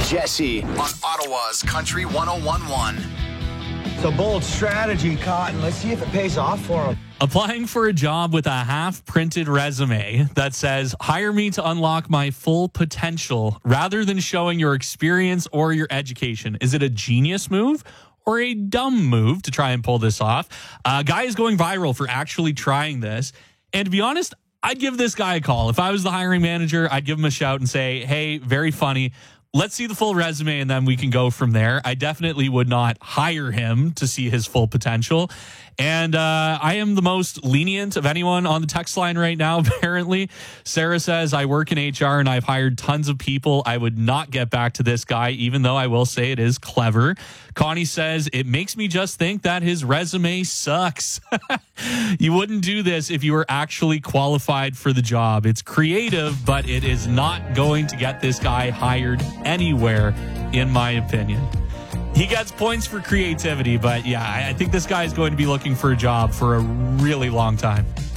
Jesse on Ottawa's Country 101.1. It's a bold strategy, Cotton. Let's see if it pays off for him. Applying for a job with a half-printed resume that says, hire me to unlock my full potential, rather than showing your experience or your education. Is it a genius move or a dumb move to try and pull this off? A guy is going viral for actually trying this. And to be honest, I'd give this guy a call. If I was the hiring manager, I'd give him a shout and say, hey, very funny. Let's see the full resume and then we can go from there. I definitely would not hire him to see his full potential. And I am the most lenient of anyone on the text line right now, apparently. Sarah says, I work in HR and I've hired tons of people. I would not get back to this guy, even though I will say it is clever. Connie says, it makes me just think that his resume sucks. You wouldn't do this if you were actually qualified for the job. It's creative, but it is not going to get this guy hired anywhere, in my opinion. He gets points for creativity, but yeah, I think this guy is going to be looking for a job for a really long time.